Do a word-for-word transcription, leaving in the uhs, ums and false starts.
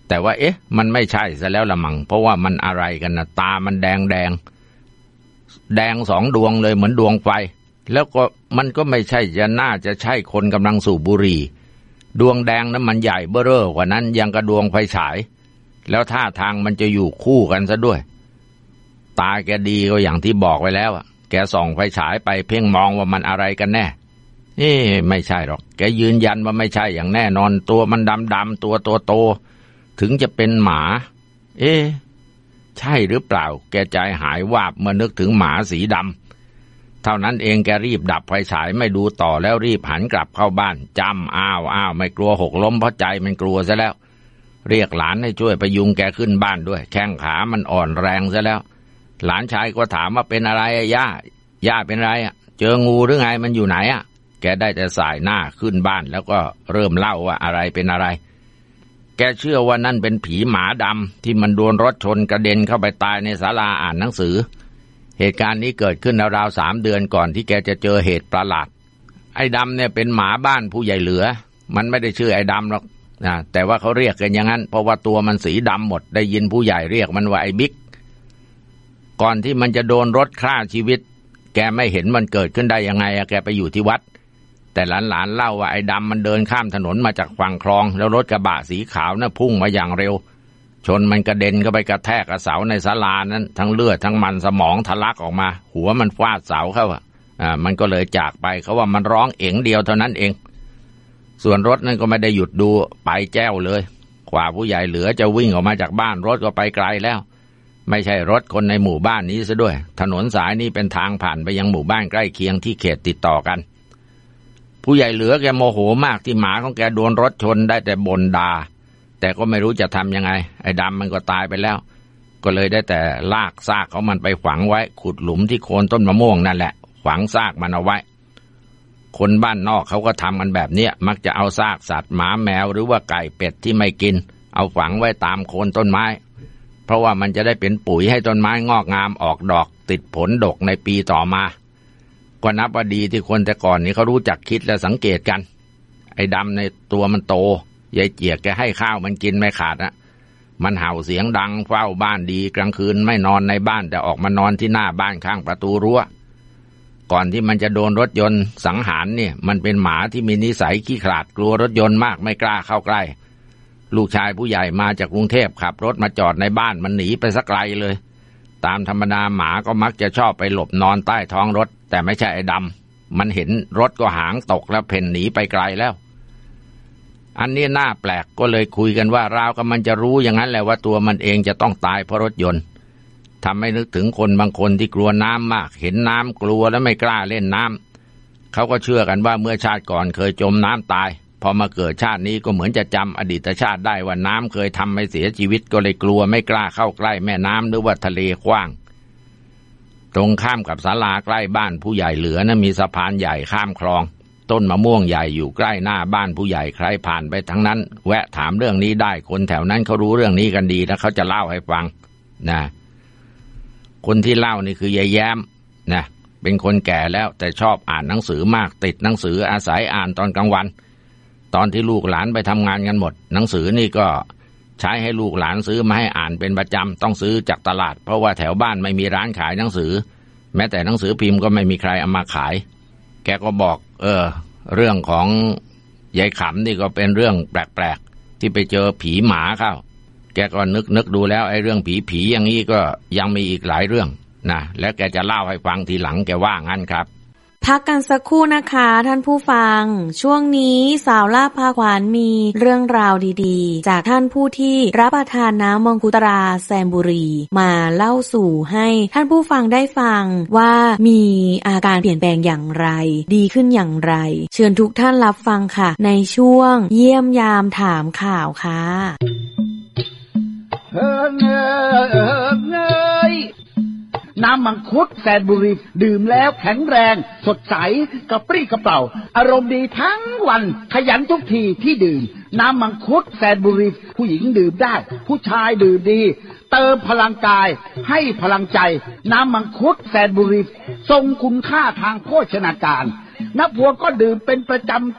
แต่ว่าเอ๊ะมันไม่ใช่ซะแล้วละมังเพราะว่ามันอะไรกันนะตามันแดงแดงแดงสองดวงเลยเหมือนดวงไฟแล้วก็มันก็ไม่ใช่จะน่าจะใช่คนกำลังสูบบุหรี่ดวงแดงนั้นมันใหญ่เบ้อเร่อกว่านั้นยังกระดวงไฟฉายแล้วท่าทางมันจะอยู่คู่กันซะด้วยตาแกดีก็อย่างที่บอกไว้แล้วแกส่องไฟฉายไปเพ่งมองว่ามันอะไรกันแน่เอ๊ะไม่ใช่หรอกแกยืนยันว่าไม่ใช่อย่างแน่นอนตัวมันดำๆตัวโตๆถึงจะเป็นหมาเอ๊ะใช่หรือเปล่าแกใจหายวาบเมื่อนึกถึงหมาสีดำเท่านั้นเองแกรีบดับไฟฉายไม่ดูต่อแล้วรีบหันกลับเข้าบ้านจำอ้าวอ้าวไม่กลัวหกล้มเพราะใจมันกลัวซะแล้วเรียกหลานให้ช่วยพยุงแกขึ้นบ้านด้วยแข้งขามันอ่อนแรงซะแล้วหลานชายก็ถามว่าเป็นอะไรอะย่าย่าเป็นไรอะเจองูหรือไงมันอยู่ไหนอะแกได้แต่สายหน้าขึ้นบ้านแล้วก็เริ่มเล่าว่าอะไรเป็นอะไรแกเชื่อว่านั่นเป็นผีหมาดำที่มันโดนรถชนกระเด็นเข้าไปตายในศาลาอ่านหนังสือเหตุการณ์นี้เกิดขึ้นราวๆสามเดือนก่อนที่แกจะเจอเหตุประหลาดไอ้ดำเนี่ยเป็นหมาบ้านผู้ใหญ่เหลือมันไม่ได้ชื่อไอ้ดำหรอกนะแต่ว่าเขาเรียกกันอย่างนั้นเพราะว่าตัวมันสีดำหมดได้ยินผู้ใหญ่เรียกมันว่าไอ้บิ๊กก่อนที่มันจะโดนรถฆ่าชีวิตแกไม่เห็นมันเกิดขึ้นได้ยังไงอะแกไปอยู่ที่วัดแต่หลานๆเล่าว่าไอ้ดำมันเดินข้ามถนนมาจากฝั่งคลองแล้วรถกระบะสีขาวน่ะพุ่งมาอย่างเร็วชนมันกระเด็นเข้าไปกระแทกกับเสาในศาลานั้นทั้งเลือดทั้งมันสมองทะลักออกมาหัวมันฟาดเสาเข้าอ่ะอ่ามันก็เลยจากไปเขาว่ามันร้องเอ๋งเดียวเท่านั้นเองส่วนรถนั้นก็ไม่ได้หยุดดูไปแจ้วเลยกว่าผู้ใหญ่เหลือจะวิ่งออกมาจากบ้านรถก็ไปไกลแล้วไม่ใช่รถคนในหมู่บ้านนี้ซะด้วยถนนสายนี้เป็นทางผ่านไปยังหมู่บ้านใกล้เคียงที่เขตติดต่อกันผู้ใหญ่เหลือแกโมโหมากที่หมาของแกโดนรถชนได้แต่บ่นด่าแต่ก็ไม่รู้จะทำยังไงไอ้ดำมันก็ตายไปแล้วก็เลยได้แต่ลากซากของมันไปฝังไว้ขุดหลุมที่โคนต้นมะม่วงนั่นแหละฝังซากมันเอาไว้คนบ้านนอกเขาก็ทำกันแบบนี้มักจะเอาซากสัตว์หมาแมวหรือว่าไก่เป็ดที่ไม่กินเอาฝังไว้ตามโคนต้นไม้เพราะว่ามันจะได้เป็นปุ๋ยให้ต้นไม้งอกงามออกดอกติดผลดกในปีต่อมาก็นับว่าดีที่คนแต่ก่อนนี้เขารู้จักคิดและสังเกตกันไอ้ดำในตัวมันโตยายเจียกแกให้ข้าวมันกินไม่ขาดนะมันเห่าเสียงดังเฝ้าบ้านดีกลางคืนไม่นอนในบ้านแต่ออกมานอนที่หน้าบ้านข้างประตูรั้วก่อนที่มันจะโดนรถยนต์สังหารเนี่ยมันเป็นหมาที่มีนิสัยขี้ขลาดกลัวรถยนต์มากไม่กล้าเข้าใกล้ลูกชายผู้ใหญ่มาจากกรุงเทพขับรถมาจอดในบ้านมันหนีไปสักไกลเลยตามธรรมดาหมาก็มักจะชอบไปหลบนอนใต้ท้องรถแต่ไม่ใช่ไอ้ดำมันเห็นรถก็หางตกแล้วเพ่นหนีไปไกลแล้วอันนี้น่าแปลกก็เลยคุยกันว่าราวกับมันจะรู้อย่างนั้นแหละว่าตัวมันเองจะต้องตายเพราะรถยนต์ทำให้นึกถึงคนบางคนที่กลัวน้ำมากเห็นน้ำกลัวแล้วไม่กล้าเล่นน้ำเขาก็เชื่อกันว่าเมื่อชาติก่อนเคยจมน้ำตายพอมาเกิดชาตินี้ก็เหมือนจะจำอดีตชาติได้ว่าน้ำเคยทำให้เสียชีวิตก็เลยกลัวไม่กล้าเข้าใกล้แม่น้ำหรือว่าทะเลกว้างตรงข้ามกับศาลาใกล้บ้านผู้ใหญ่เหลือนะมีสะพานใหญ่ข้ามคลองต้นมะม่วงใหญ่อยู่ใกล้หน้าบ้านผู้ใหญ่ใครผ่านไปทั้งนั้นแวะถามเรื่องนี้ได้คนแถวนั้นเขารู้เรื่องนี้กันดีแล้วเขาจะเล่าให้ฟังนะคนที่เล่านี่คือยายแย้มนะเป็นคนแก่แล้วแต่ชอบอ่านหนังสือมากติดหนังสืออาศัยอ่านตอนกลางวันตอนที่ลูกหลานไปทำงานกันหมดหนังสือนี่ก็ใช้ให้ลูกหลานซื้อมาให้อ่านเป็นประจำต้องซื้อจากตลาดเพราะว่าแถวบ้านไม่มีร้านขายหนังสือแม้แต่หนังสือพิมพ์ก็ไม่มีใครเอามาขายแกก็บอกเออเรื่องของยายขำนี่ก็เป็นเรื่องแปลกๆที่ไปเจอผีหมาเข้าแกก็นึกนึกดูแล้วไอ้เรื่องผีผีอย่างนี้ก็ยังมีอีกหลายเรื่องนะแล้วแกจะเล่าให้ฟังทีหลังแกว่างั้นครับพักกันสักครู่นะคะท่านผู้ฟังช่วงนี้สาวล่าพาขวานมีเรื่องราวดีๆจากท่านผู้ที่รับประทานน้ำมังคุตราแซมบุรีมาเล่าสู่ให้ท่านผู้ฟังได้ฟังว่ามีอาการเปลี่ยนแปลงอย่างไรดีขึ้นอย่างไรเชิญทุกท่านรับฟังค่ะในช่วงเยี่ยมยามถามข่าวค่ะเฮ้ยเฮ้ยน้ำมังคุดแซนบุรีดื่มแล้วแข็งแรงสดใสกระปรี้กระเปร่าอารมณ์ดีทั้งวันขยันทุกทีที่ดื่มน้ำมังคุดแซนบุรีผู้หญิงดื่มได้ผู้ชายดื่มดีเติมพลังกายให้พลังใจน้ำมังคุดแซนบุรีทรงคุณค่าทางโภชนาการนักพวกก็ดื่มเป็นประจำ